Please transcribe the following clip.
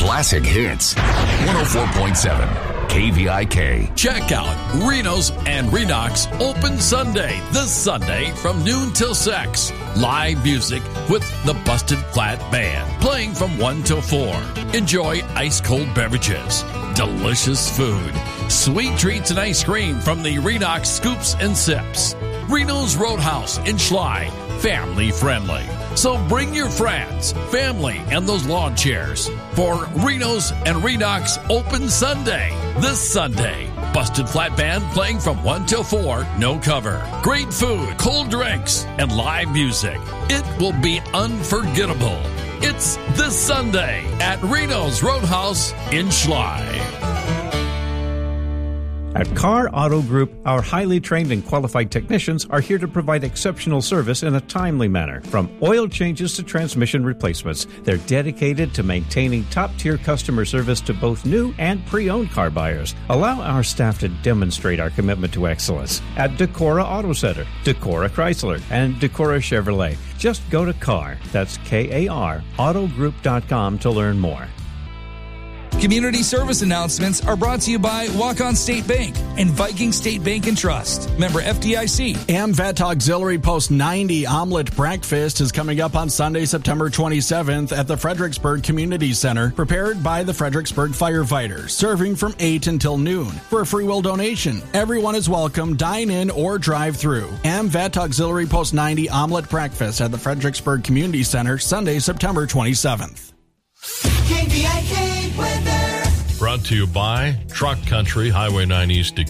classic hits. 104.7 KVIK. Check out Reno's and Redux Open Sunday this Sunday from noon till 6. Live music with the Busted Flat Band playing from 1 till 4. Enjoy ice cold beverages, delicious food, sweet treats and ice cream from the Redux Scoops and Sips. Reno's Roadhouse in Schley, family friendly. So bring your friends, family, and those lawn chairs for Reno's and Redux Open Sunday this Sunday. Busted Flat Band playing from 1 till 4, no cover. Great food, cold drinks, and live music. It will be unforgettable. It's this Sunday at Reno's Roadhouse in Schley. At Carr Auto Group, our highly trained and qualified technicians are here to provide exceptional service in a timely manner. From oil changes to transmission replacements, they're dedicated to maintaining top-tier customer service to both new and pre-owned car buyers. Allow our staff to demonstrate our commitment to excellence at Decorah Auto Center, Decorah Chrysler, and Decorah Chevrolet. Just go to Carr, that's K-A-R, autogroup.com to learn more. Community service announcements are brought to you by Walk-On State Bank and Viking State Bank and Trust. Member FDIC. AmVet Auxiliary Post 90 Omelet Breakfast is coming up on Sunday, September 27th at the Fredericksburg Community Center, prepared by the Fredericksburg firefighters, serving from 8 until noon. For a free will donation, everyone is welcome, dine in or drive through. AmVet Auxiliary Post 90 Omelet Breakfast at the Fredericksburg Community Center, Sunday, September 27th. KVIK weather. Brought to you by Truck Country, Highway 9 East.